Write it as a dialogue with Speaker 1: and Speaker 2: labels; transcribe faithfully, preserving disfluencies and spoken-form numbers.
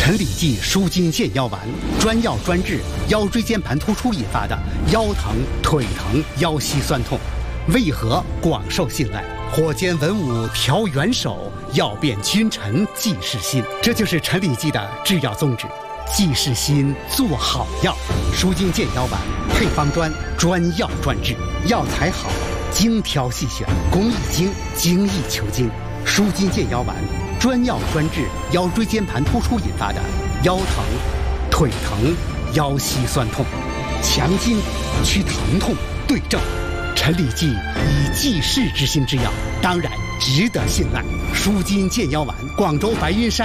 Speaker 1: 陈李济舒筋健腰丸，专药专治腰椎间盘突出引发的腰疼、腿疼、腰膝酸痛，为何广受信赖？火尖文武调元首，要变君臣济世心。这就是陈李济的制药宗旨。济世心，做好药。舒筋健腰丸配方专，专药专治，药材好，精挑细选，工艺精，精益求精。舒筋健腰丸，专药专治腰椎间盘突出引发的腰疼、腿疼、腰膝酸痛，强筋去疼痛，对症。陈李济以济世之心之药，当然值得信赖。舒筋健腰丸，广州白云山